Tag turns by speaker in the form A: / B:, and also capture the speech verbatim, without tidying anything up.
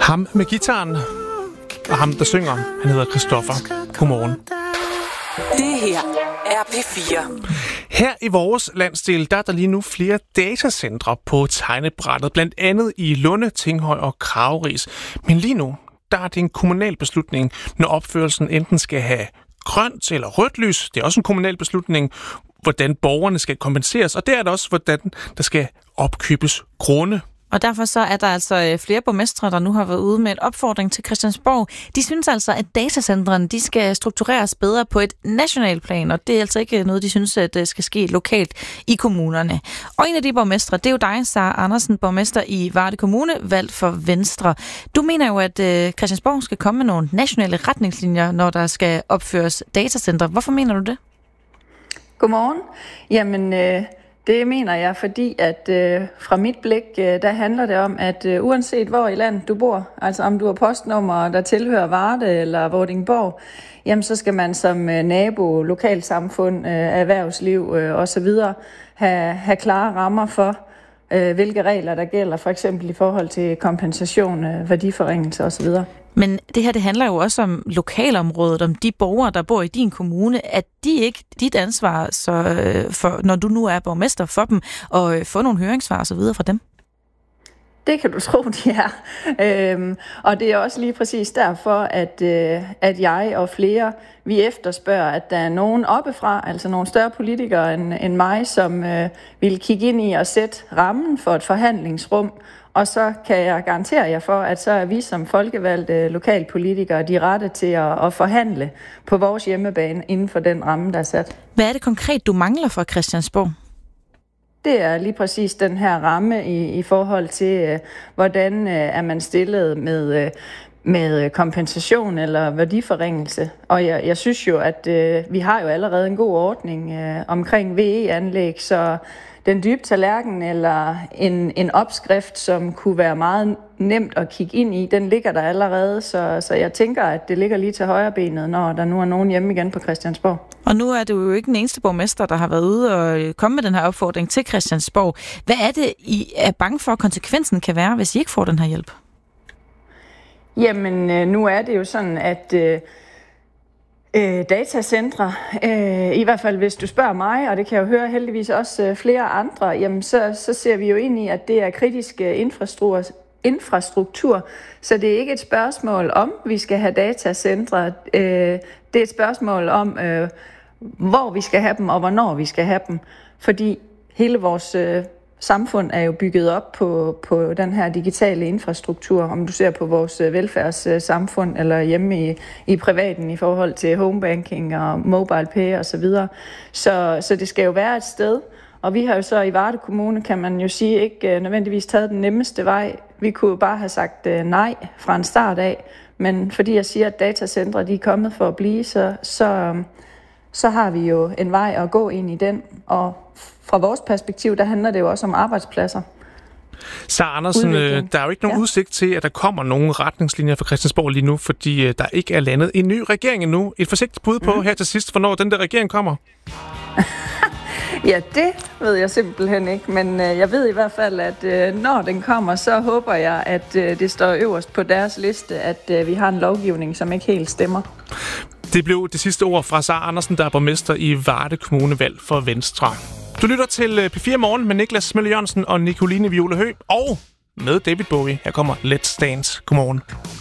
A: Ham med gitaren og ham, der synger, han hedder Christoffer. Godmorgen.
B: Det her er P fire.
A: Her i vores landsdel, der er der lige nu flere datacentre på tegnebrættet, blandt andet i Lunde, Tinghøj og Krageris. Men lige nu, der er det en kommunal beslutning, når opførelsen enten skal have grønt eller rødt lys. Det er også en kommunal beslutning, hvordan borgerne skal kompenseres, og det er der også, hvordan der skal opkøbes grunde.
C: Og derfor så er der altså flere borgmestre, der nu har været ude med en opfordring til Christiansborg. De synes altså, at datacentrene de skal struktureres bedre på et nationalt plan, og det er altså ikke noget, de synes, at det skal ske lokalt i kommunerne. Og en af de borgmestre, det er jo dig, Sara Andersen, borgmester i Varde Kommune, valgt for Venstre. Du mener jo, at Christiansborg skal komme med nogle nationale retningslinjer, når der skal opføres datacentre. Hvorfor mener du det?
D: Godmorgen. Jamen... Øh Det mener jeg, fordi at øh, fra mit blik, øh, der handler det om, at øh, uanset hvor i landet du bor, altså om du har postnummer, der tilhører Varde eller Vordingborg, jamen så skal man som øh, nabo, lokalsamfund, øh, erhvervsliv øh, osv. have, have klare rammer for, øh, hvilke regler der gælder, for eksempel i forhold til kompensation, øh, værdiforringelse osv.
C: Men det her, det handler jo også om lokalområdet, om de borgere, der bor i din kommune, at de ikke dit ansvar, så, øh, for, når du nu er borgmester for dem, og øh, få nogle høringssvar og så videre fra dem?
D: Det kan du tro, de er. Øhm, og det er også lige præcis derfor, at, øh, at jeg og flere, vi efterspørger, at der er nogen oppefra, altså nogle større politikere end, end mig, som øh, vil kigge ind i og sætte rammen for et forhandlingsrum. Og så kan jeg garantere jer for, at så er vi som folkevalgte lokalpolitikere de rette til at, at forhandle på vores hjemmebane inden for den ramme, der er sat.
C: Hvad er det konkret, du mangler fra Christiansborg?
D: Det er lige præcis den her ramme i, i forhold til, uh, hvordan uh, er man stillet med, uh, med kompensation eller værdiforringelse. Og jeg, jeg synes jo, at uh, vi har jo allerede en god ordning uh, omkring V E-anlæg, så den dybe tallerken eller en, en opskrift, som kunne være meget nemt at kigge ind i, den ligger der allerede, så, så jeg tænker, at det ligger lige til højre benet, når der nu er nogen hjemme igen på Christiansborg.
C: Og nu er du jo ikke den eneste borgmester, der har været ude og komme med den her opfordring til Christiansborg. Hvad er det, I er bange for, at konsekvensen kan være, hvis I ikke får den her hjælp?
D: Jamen, nu er det jo sådan, at øh, øh, datacentre, øh, i hvert fald hvis du spørger mig, og det kan jeg jo høre heldigvis også øh, flere andre, jamen så, så ser vi jo ind i, at det er kritisk øh, infrastruktur, infrastruktur, så det er ikke et spørgsmål om, vi skal have datacentre. Øh, det er et spørgsmål om, øh, hvor vi skal have dem, og hvornår vi skal have dem. Fordi hele vores øh, samfund er jo bygget op på, på den her digitale infrastruktur, om du ser på vores øh, velfærdssamfund, eller hjemme i, i privaten i forhold til homebanking og mobile pay osv. Så, så, så det skal jo være et sted. Og vi har jo så i Varde Kommune, kan man jo sige, ikke nødvendigvis taget den nemmeste vej. Vi kunne jo bare have sagt nej fra en start af. Men fordi jeg siger, at datacentre de er kommet for at blive, så, så, så har vi jo en vej at gå ind i den. Og fra vores perspektiv, der handler det jo også om arbejdspladser.
A: Sara Andersen, Udvikling. Der er jo ikke nogen ja. udsigt til, at der kommer nogle retningslinjer fra Christiansborg lige nu, fordi der ikke er landet en ny regering endnu. Et forsigtigt bud på mm. her til sidst, hvornår den der regering kommer?
D: Ja, det ved jeg simpelthen ikke, men øh, jeg ved i hvert fald, at øh, når den kommer, så håber jeg, at øh, det står øverst på deres liste, at øh, vi har en lovgivning, som ikke helt stemmer.
A: Det blev det sidste ord fra Sara Andersen, der er borgmester i Varde Kommune, valgt for Venstre. Du lytter til P fire Morgen med Niklas Møller Jørgensen og Nicoline Viola Høgh, og med David Bowie. Her kommer Let's Dance. Godmorgen.